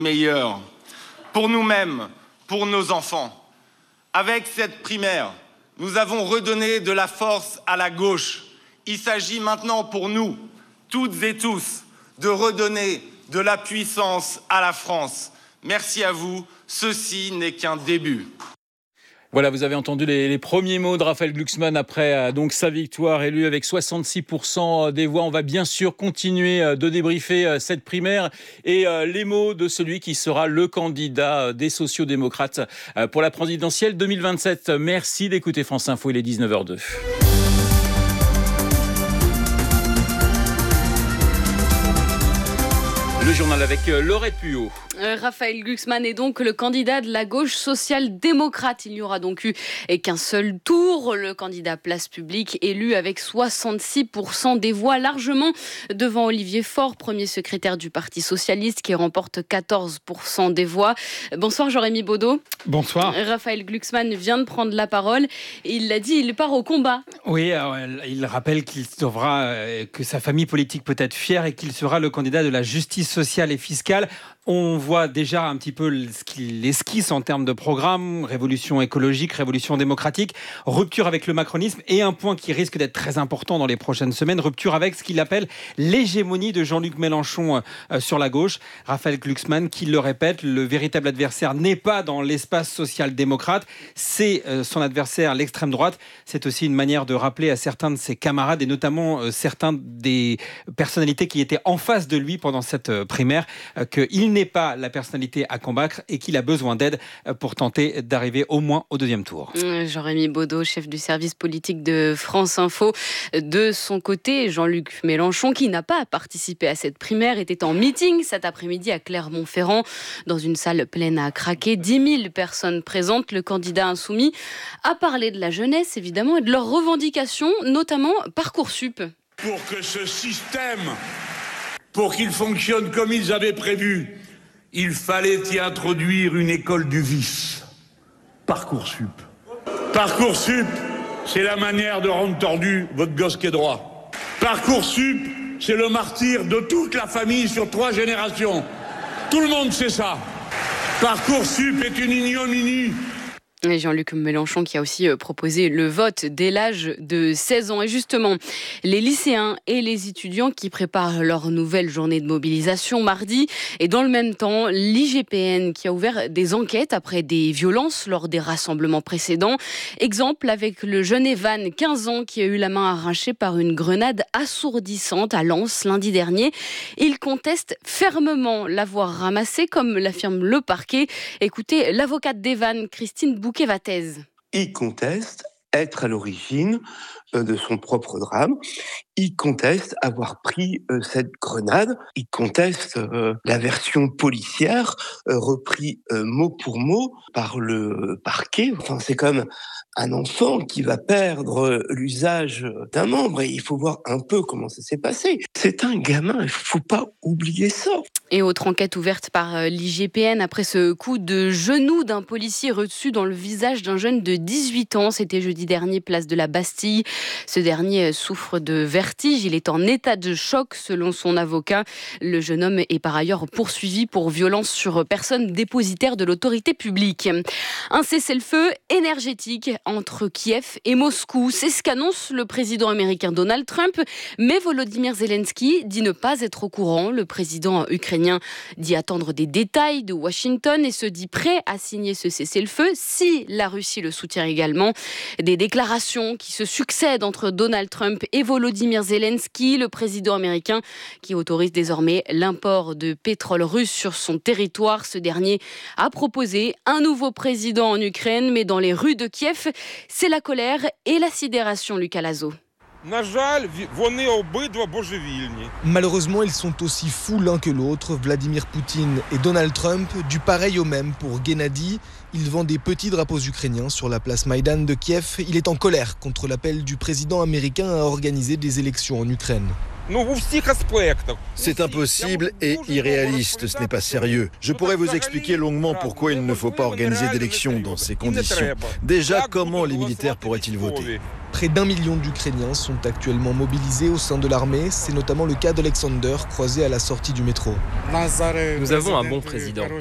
meilleur pour nous-mêmes, pour nos enfants. Avec cette primaire, nous avons redonné de la force à la gauche. Il s'agit maintenant pour nous, toutes et tous, de redonner de la puissance à la France. Merci à vous, ceci n'est qu'un début. Voilà, vous avez entendu les premiers mots de Raphaël Glucksmann après donc sa victoire, élu avec 66% des voix. On va bien sûr continuer de débriefer cette primaire et les mots de celui qui sera le candidat des sociaux-démocrates pour la présidentielle 2027. Merci d'écouter France Info, il est 19h02. Le journal avec Laurette Puot. Raphaël Glucksmann est donc le candidat de la gauche social-démocrate. Il n'y aura donc eu qu'un seul tour. Le candidat Place Publique élu avec 66% des voix, largement devant Olivier Faure, premier secrétaire du Parti socialiste, qui remporte 14% des voix. Bonsoir Jérémy Baudot. Bonsoir. Raphaël Glucksmann vient de prendre la parole. Il l'a dit, il part au combat. Oui, il rappelle qu'il devra, que sa famille politique peut être fière et qu'il sera le candidat de la justice sociale et fiscale. On voit déjà un petit peu ce qu'il esquisse en termes de programme, révolution écologique, révolution démocratique, rupture avec le macronisme et un point qui risque d'être très important dans les prochaines semaines, rupture avec ce qu'il appelle l'hégémonie de Jean-Luc Mélenchon sur la gauche. Raphaël Glucksmann qui le répète, le véritable adversaire n'est pas dans l'espace social-démocrate, c'est son adversaire, l'extrême droite. C'est aussi une manière de rappeler à certains de ses camarades et notamment certains des personnalités qui étaient en face de lui pendant cette primaire qu'il n'est pas la personnalité à combattre et qu'il a besoin d'aide pour tenter d'arriver au moins au deuxième tour. Jérémy Baudot, chef du service politique de France Info. De son côté, Jean-Luc Mélenchon, qui n'a pas participé à cette primaire, était en meeting cet après-midi à Clermont-Ferrand, dans une salle pleine à craquer. 10 000 personnes présentes. Le candidat insoumis a parlé de la jeunesse, évidemment, et de leurs revendications, notamment Parcoursup. Pour que ce système, pour qu'il fonctionne comme ils avaient prévu, il fallait y introduire une école du vice. Parcoursup. Parcoursup, c'est la manière de rendre tordu votre gosse qui est droit. Parcoursup, c'est le martyr de toute la famille sur 3 générations. Tout le monde sait ça. Parcoursup est une ignominie. Et Jean-Luc Mélenchon qui a aussi proposé le vote dès l'âge de 16 ans. Et justement, les lycéens et les étudiants qui préparent leur nouvelle journée de mobilisation mardi. Et dans le même temps, l'IGPN qui a ouvert des enquêtes après des violences lors des rassemblements précédents. Exemple avec le jeune Evan, 15 ans, qui a eu la main arrachée par une grenade assourdissante à Lens lundi dernier. Il conteste fermement l'avoir ramassée, comme l'affirme le parquet. Écoutez l'avocate d'Evan, Christine Bouquet-Vatez. Il conteste être à l'origine de son propre drame. Il conteste avoir pris cette grenade. Il conteste la version policière reprise mot pour mot par le parquet. Enfin, c'est comme un enfant qui va perdre l'usage d'un membre et il faut voir un peu comment ça s'est passé. C'est un gamin, il ne faut pas oublier ça. Et autre enquête ouverte par l'IGPN après ce coup de genou d'un policier reçu dans le visage d'un jeune de 18 ans. C'était jeudi dernier, place de la Bastille. Ce dernier souffre de vertige. Il est en état de choc selon son avocat. Le jeune homme est par ailleurs poursuivi pour violence sur personne dépositaire de l'autorité publique. Un cessez-le-feu énergétique entre Kiev et Moscou. C'est ce qu'annonce le président américain Donald Trump. Mais Volodymyr Zelensky dit ne pas être au courant. Le président ukrainien dit attendre des détails de Washington et se dit prêt à signer ce cessez-le-feu si la Russie le soutient également. Des déclarations qui se succèdent entre Donald Trump et Volodymyr Zelensky, le président américain qui autorise désormais l'import de pétrole russe sur son territoire. Ce dernier a proposé un nouveau président en Ukraine, mais dans les rues de Kiev, c'est la colère et la sidération, Lucas Lazo. Malheureusement, ils sont aussi fous l'un que l'autre, Vladimir Poutine et Donald Trump, du pareil au même pour Gennady. Il vend des petits drapeaux ukrainiens sur la place Maïdan de Kiev. Il est en colère contre l'appel du président américain à organiser des élections en Ukraine. C'est impossible et irréaliste, ce n'est pas sérieux. Je pourrais vous expliquer longuement pourquoi il ne faut pas organiser d'élections dans ces conditions. Déjà, comment les militaires pourraient-ils voter ? Près d'1 million d'Ukrainiens sont actuellement mobilisés au sein de l'armée. C'est notamment le cas d'Alexander, croisé à la sortie du métro. Nous avons un bon président.